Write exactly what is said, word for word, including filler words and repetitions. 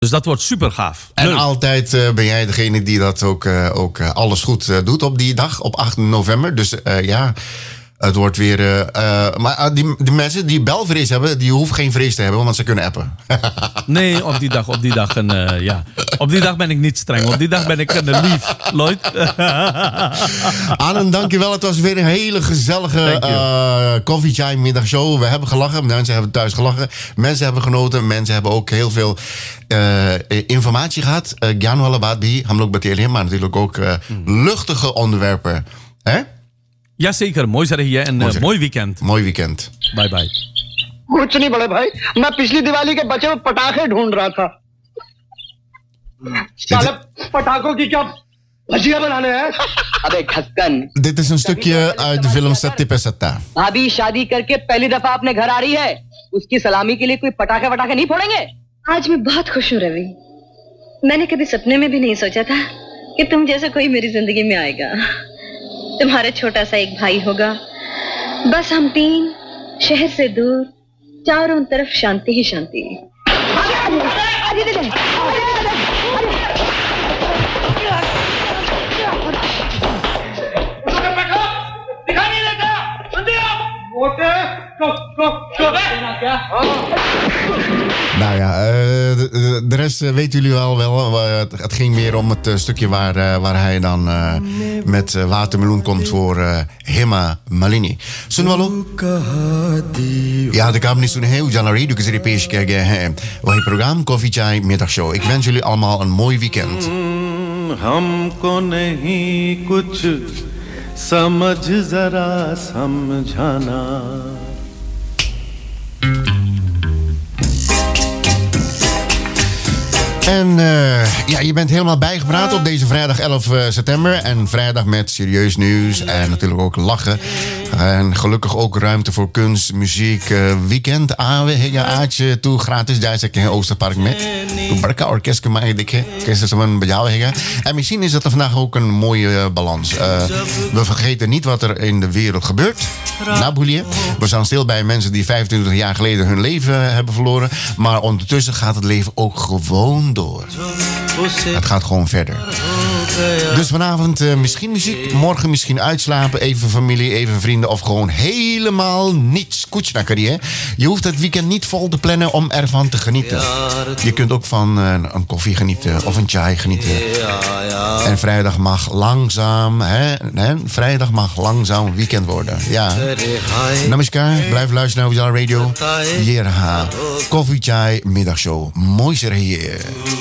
Dus dat wordt super gaaf. En Leuk. altijd uh, ben jij degene die dat ook, uh, ook uh, alles goed uh, doet op die dag, op acht november. Dus uh, ja, het wordt weer... Uh, uh, maar uh, die, die mensen die belvrees hebben, die hoeven geen vrees te hebben, want ze kunnen appen. Nee, op die dag, op die dag, en, uh, ja. Op die dag ben ik niet streng. Op die dag ben ik uh, lief, Lloyd. Anand, dankjewel. Het was weer een hele gezellige uh, Coffee Chai middagshow. We hebben gelachen. Mensen hebben thuis gelachen. Mensen hebben genoten. Mensen hebben ook heel veel uh, informatie gehad. Gyan wala baat bhi. Ham log batele, maar natuurlijk ook uh, luchtige onderwerpen. Hè? Jazeker, mooi zeg je en uh, mooi weekend. Mooi weekend. Bye bye. कुछ नहीं बड़े भाई मैं पिछली दिवाली के बचे हुए पटाखे ढूंढ रहा था साले पटाखों की क्या भजिया बनाने हैं अबे ढक्कन Dit is een stukje uit de film Satti Pe Satta. भाभी शादी करके पहली दफा अपने घर आ रही है उसकी सलामी के लिए कोई पटाखे वटाखे नहीं फोड़ेंगे आज मैं बहुत खुश हूँ रवि मैंने कभी सपने में भी नहीं सोचा था कि तुम जैसा कोई मेरी जिंदगी में आएगा तुम्हारा छोटा सा एक भाई होगा बस हम तीन शहर से दूर चारों तरफ शांति ही शांति Nou ja, uh, de, de rest uh, weten jullie wel wel. Uh, het, het ging meer om het uh, stukje waar, uh, waar hij dan uh, met uh, watermeloen komt voor uh, Hema Malini. Suno waalo? Ja, de kamer is toen heel Januari, dus ik pees kijken. Wahi program Coffee Chai middagshow. Ik wens jullie allemaal een mooi weekend. हमको नहीं कुछ समझ जरा समझाना En uh, ja, je bent helemaal bijgepraat op deze vrijdag elf september. En vrijdag met serieus nieuws en natuurlijk ook lachen. En gelukkig ook ruimte voor kunst, muziek. Uh, weekend, awe, ja, aatje toe, gratis. Daar zit ik in Oosterpark met. Toen barka orkest kan mij dikke. Kerst bij jou heen. En misschien is dat er vandaag ook een mooie uh, balans. Uh, we vergeten niet wat er in de wereld gebeurt. Naboelie. We staan stil bij mensen die vijfentwintig jaar geleden hun leven hebben verloren. Maar ondertussen gaat het leven ook gewoon door. Het gaat gewoon verder. Dus vanavond uh, misschien muziek, morgen misschien uitslapen, even familie, even vrienden of gewoon helemaal niets. Koetsnakkerie, hè? Je hoeft het weekend niet vol te plannen om ervan te genieten. Je kunt ook van uh, een koffie genieten of een chai genieten. En vrijdag mag langzaam, hè? hè? Vrijdag mag langzaam weekend worden. Ja. Namaskar, blijf luisteren naar Ujala Radio. Hier ha, Coffee Chai middagshow. Mooi zeg hier.